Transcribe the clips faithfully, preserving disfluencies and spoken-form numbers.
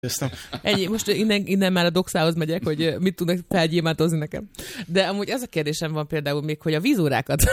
Ennyi, most innen, innen már a doxához megyek, hogy mit tudnak felgyémántozni nekem. De amúgy az a kérdésem van például még, hogy a vízórákat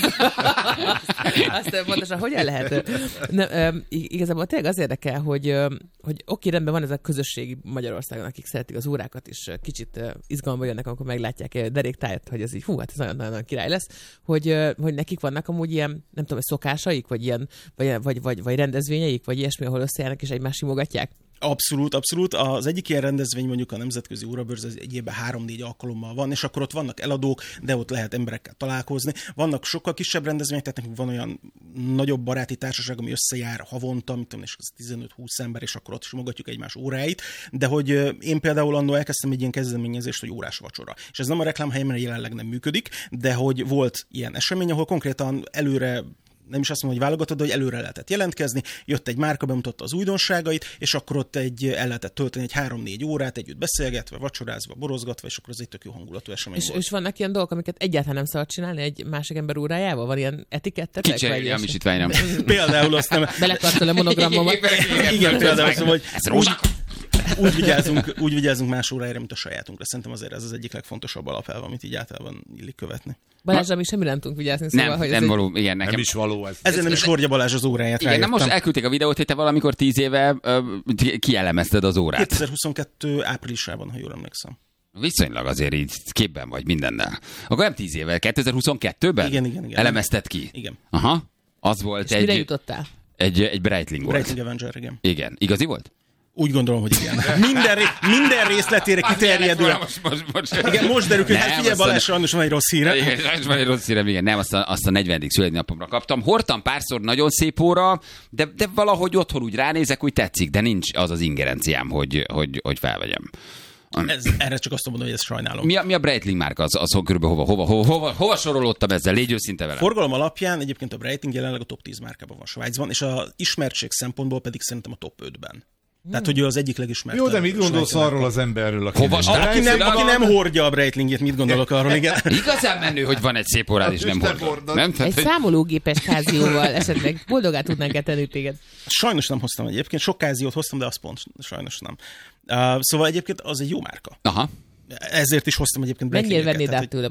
azt pontosan hogyan lehet? Nem, igazából tényleg az érdekel, hogy, hogy oké, rendben van ez a közösségi Magyarországon, akik szeretik az órákat, és kicsit izgalomba jönnek, amikor meglátják deréktájat, hogy ez így, hú, hát ez nagyon-nagyon király lesz, hogy, hogy nekik vannak amúgy ilyen, nem tudom, szokásaik, vagy ilyen, vagy, vagy, vagy, vagy rendezvényeik, vagy ilyesmi, ahol összejárnak és egymást simogatják. Abszolút, abszolút. Az egyik ilyen rendezvény mondjuk a Nemzetközi Órabörz, ez egy évben három-négy alkalommal van, és akkor ott vannak eladók, de ott lehet emberekkel találkozni. Vannak sokkal kisebb rendezvények, tehát nekünk van olyan nagyobb baráti társaság, ami összejár havonta, mit tudom, és az tizenöt-húsz ember, és akkor ott simogatjuk egymás óráit. De hogy én például annól elkezdtem egy ilyen kezdeményezést, hogy órás vacsora. És ez nem a reklámhelyen jelenleg nem működik, de hogy volt ilyen esemény, ahol konkrétan előre, nem is azt mondom, hogy válogatod, de hogy előre lehetett jelentkezni, jött egy márka, bemutatta az újdonságait, és akkor ott egy, el lehetett tölteni egy három-négy órát, együtt beszélgetve, vacsorázva, borozgatva, és akkor az egy tök jó hangulatú esemény és, volt. És vannak ilyen dolgok, amiket egyáltalán nem szabad csinálni egy másik ember órájával? Van ilyen etikettetek? Kicserélj hamisítvány, nem. Például azt nem... Belekartol a monogrammomat. Igen, például azt mondom, hogy úgy vigyázunk, úgy vigyázunk más óráira, mint a sajátunkra. Szerintem azért ez az egyik legfontosabb alapelv, amit így általában illik követni. Balázsra mi semmi nem tudunk vigyázni, szóval, nem, hogy nem, ez való, igen, nekem. Nem is való ez. Ezzel nem is hordja Balázs az óráját. Igen, nem most elküldték a videót, hogy te valamikor tíz éve uh, kielemezted az órát. kétezer-huszonkettő áprilisában, ha jól emlékszem. Viszonylag azért így képben vagy mindennel. Akkor nem tíz éve, kétezer-huszonkettőben? Igen, igen, igen. Elemezted ki? Igen. Aha. Az volt és egy... mire jutottál? Egy, egy Breitling volt. Breitling Avenger, igen. Igen. Igazi volt? Úgy gondolom, hogy igen. Minden, ré, minden részletére kiterjedő. Most, most, most. Igen, most derül, hogy hát figyelj, Balázs, sajnos van egy rossz híre. Igen, sajnos van egy rossz hírem, igen. Nem, azt a, azt a negyvenedik születésnapomra kaptam. Hordtam párszor nagyon szép óra, de, de valahogy otthon úgy ránézek, úgy tetszik, de nincs az az ingerenciám, hogy, hogy, hogy felvegyem. Ez, erre csak azt mondom, hogy ezt sajnálom. Mi a, mi a Breitling márka? Az, az körülbelül hova, hova, hova, hova, hova sorolódtam ezzel? Légy őszinte vele. Forgalom alapján egyébként a Breitling jelenleg a top tíz márkában van Svájcban, és az ismertség szempontból pedig szerintem a top ötben. Tehát, hogy ő az egyik legismertebb. Jó, de mit gondolsz arról az emberről, aki, Hova nem, aki, nem, aki nem hordja a Breitlinget, mit gondolok arról, igen. Igazán menő, hogy van egy szép órád, és nem hordod. Nem? Egy számológépes kázióval esetleg boldogát tudnánk tenni téged. Sajnos nem hoztam egyébként, sok káziót hoztam, de azt pont sajnos nem. Uh, szóval egyébként az egy jó márka. Aha. Ezért is hoztam egyébként Breitlinget. Mennyire vennéd át tőle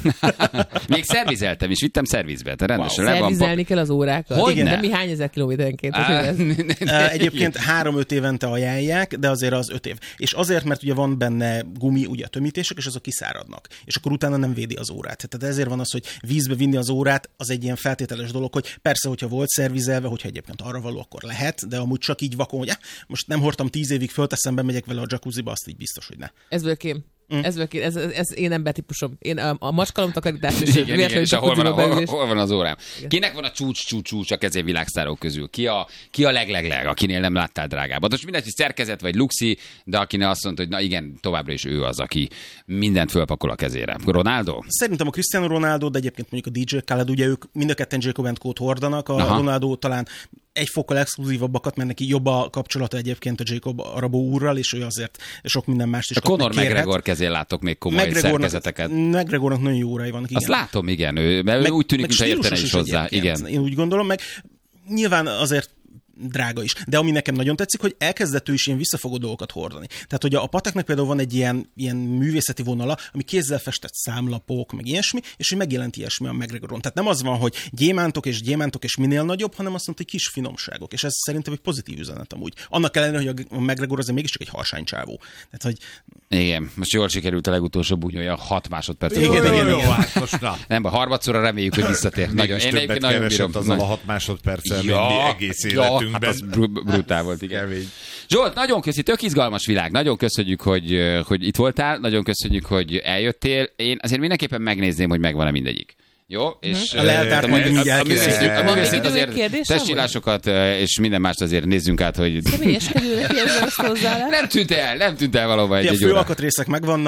most? Még szervizeltem is, vittem szervizbe. Te rendesen wow. Szervizelni kell az órákat? Hogy de mi hány ezer kilométerenként? Uh, egyébként három-öt évente ajánlják, de azért az öt év. És azért, mert ugye van benne gumi, ugye a tömítések, és azok kiszáradnak. És akkor utána nem védi az órát. Tehát ezért van az, hogy vízbe vinni az órát, az egy ilyen feltételes dolog, hogy persze, hogyha volt szervizelve, hogyha egyébként arra való, akkor lehet, de amúgy csak így vakon, hogy eh, most nem hordtam tíz évig, fölteszem, bemegyek vele a jacuzziba, azt így biztos, hogy ne. Ez völkém. Mm. Ez, ez, ez, ez én embertípusom. Én a, a maskalom takarítást és igen, igen, és hol van, hol, hol van az órám? Igen. Kinek Kinek van a csúcs csúcs csúcs a kezén világsztárok közül? Ki a, ki a leglegleg, akinél nem láttál drágábbat? Most mindegy, hogy szerkezet vagy luxi, de akinek azt mondta, hogy na igen, továbbra is ő az, aki mindent fölpakol a kezére. Ronaldo? Szerintem a Cristiano Ronaldo, de egyébként mondjuk a dé dzsé Khaled, ugye ők mind a ketten Jacob and Co-t hordanak, a Aha. Ronaldo talán egy fokkal exkluzívabbakat, mert neki jobb a kapcsolata egyébként a Jacob Arabo úrral, és ő azért sok minden mást is a Conor McGregor kezén látok még komoly szerkezeteket. McGregornak nagyon jó órai vannak, igen. Azt látom, igen, ő, mert meg, ő úgy tűnik, mintha értene is hozzá. Igen. Én úgy gondolom, meg nyilván azért drága is. De ami nekem nagyon tetszik, hogy elkezdett ő is ilyen visszafogó dolgokat hordani. Tehát, hogy a pataknak például van egy ilyen, ilyen művészeti vonala, ami kézzel festett számlapok, meg ilyesmi, és hogy megjelent ilyesmi a McGregoron. Tehát nem az van, hogy gyémántok és gyémántok és minél nagyobb, hanem azt mondta, hogy kis finomságok. És ez szerintem egy pozitív üzenet amúgy. Annak ellenére, hogy a McGregor azért mégiscsak egy harsánycsávó. Tehát, hogy... Igen, most jól sikerült a legutolsó bunyója, hat másodpercet. Igen, igen, igen, igen. Nem, a harmadszorra reméljük, hogy visszatér. Nagyon, én egyébként nagyon bírom. Azzal a hat másodperccel ja, egész ja, életünkben. Hát az br- brutál volt, igen. Zsolt, nagyon köszi, tök izgalmas világ. Nagyon köszönjük, hogy, hogy itt voltál. Nagyon köszönjük, hogy eljöttél. Én azért mindenképpen megnézném, hogy megvan-e mindegyik. Jó? És a leltárt majd mindjárt készítjük. A művészét azért testsílásokat és minden mást azért nézzünk át, hogy... Személyeskedőnek érzem ezt hozzá. Nem tűnt el, nem tűnt el valóban egy, a egy fő óra. alkatrészek megvannak.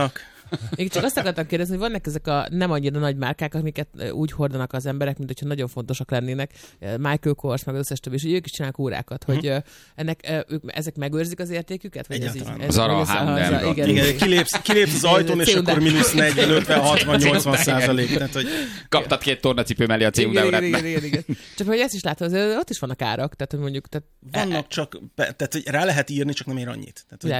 Én csak azt akartam kérdezni, hogy vannak ezek a nem annyira nagy márkák, amiket úgy hordanak az emberek, mint hogyha nagyon fontosak lennének. Michael Kors, meg az összes többi, és ők is csinálnak órákat, hogy uh, ennek, ők, ezek megőrzik az értéküket? Vagy ez így, ez, Zara, ez, H az, igen, igen, kilépsz, kilépsz az ajtón, és akkor mínusz negyven, ötven, hatvan, nyolcvan százalék. Tehát, hogy... Kaptad két tornacipő mellé a cé u igen, igen, igen, igen. Csak hogy ezt is látom, ott is vannak árak, tehát hogy mondjuk... Tehát vannak csak, tehát hogy rá lehet írni, csak nem ér annyit. Tehát, hogy